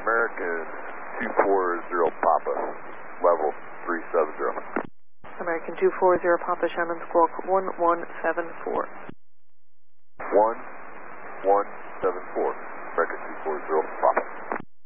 American 240 Papa, level 370. American 240 Papa, Shannon Squawk 1174. 1174, American 240 Papa.